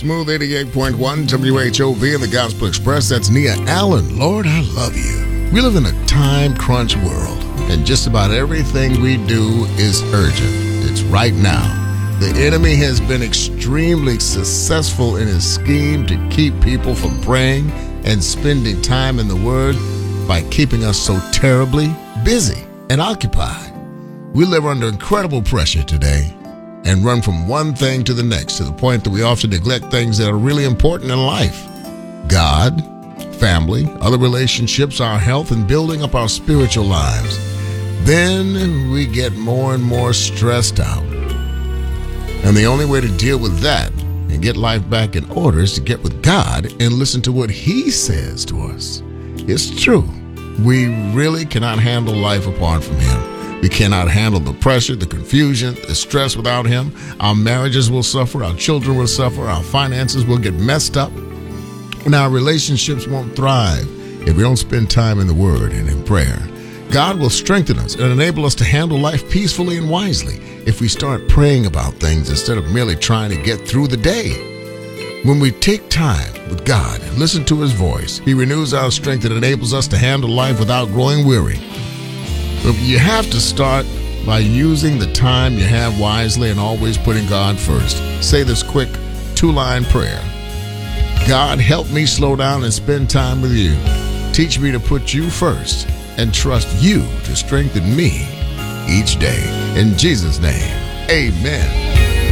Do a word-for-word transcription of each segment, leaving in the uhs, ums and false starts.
Smooth eighty-eight point one W H O V and the Gospel Express. That's Nia Allen. Lord, I love you. We live in a time crunch world, and just about everything we do is urgent. It's right now. The enemy has been extremely successful in his scheme to keep people from praying and spending time in the Word by keeping us so terribly busy and occupied. We live under incredible pressure today and run from one thing to the next to the point that we often neglect things that are really important in life. God, family, other relationships, our health, and building up our spiritual lives. Then we get more and more stressed out. And the only way to deal with that and get life back in order is to get with God and listen to what He says to us. It's true. We really cannot handle life apart from Him. We cannot handle the pressure, the confusion, the stress without Him. Our marriages will suffer, our children will suffer, our finances will get messed up, and our relationships won't thrive if we don't spend time in the Word and in prayer. God will strengthen us and enable us to handle life peacefully and wisely if we start praying about things instead of merely trying to get through the day. When we take time with God and listen to His voice, He renews our strength and enables us to handle life without growing weary. But you have to start by using the time you have wisely and always putting God first. Say this quick two-line prayer. God, help me slow down and spend time with You. Teach me to put You first and trust You to strengthen me each day. In Jesus' name, amen.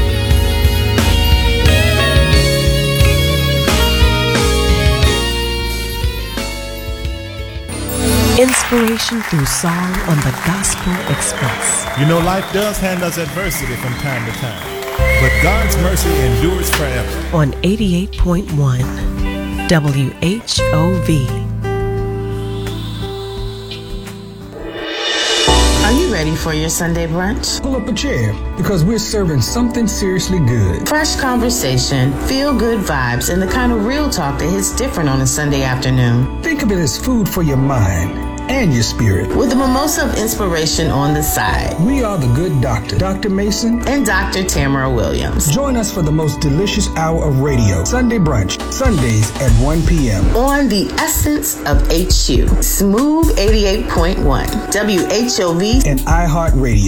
Inspiration through song on the Gospel Express. You know, life does hand us adversity from time to time, but God's mercy endures forever. On eighty-eight point one W H O V. Are you ready for your Sunday brunch? Pull up a chair, because we're serving something seriously good. Fresh conversation, feel-good vibes, and the kind of real talk that hits different on a Sunday afternoon. Think of it as food for your mind and your spirit. With a mimosa of inspiration on the side. We are the Good Doctor, Doctor Mason and Doctor Tamara Williams. Join us for the most delicious hour of radio, Sunday brunch, Sundays at one p.m. on the Essence of H U, Smooth eighty-eight point one, W H O V, and iHeartRadio.